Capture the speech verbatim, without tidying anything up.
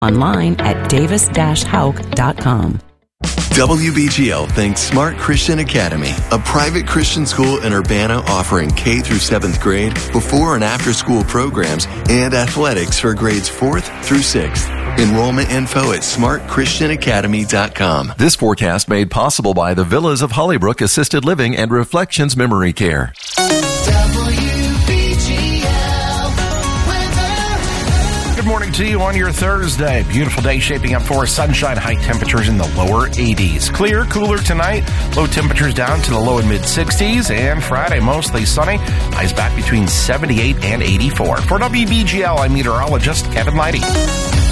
Online at davis dash hauk dot com. W B G L thanks Smart Christian Academy, a private Christian school in Urbana offering K through seventh grade, before and after school programs, and athletics for grades fourth through sixth. Enrollment info at smart christian academy dot com. This forecast made possible by the Villas of Hollybrook Assisted Living and Reflections Memory Care. Good morning to you on your Thursday. Beautiful day shaping up for sunshine, high temperatures in the lower eighties. Clear, cooler tonight, low temperatures down to the low and mid sixties, and Friday mostly sunny, highs back between seventy-eight and eighty-four. For W B G L, I'm meteorologist Kevin Leidy.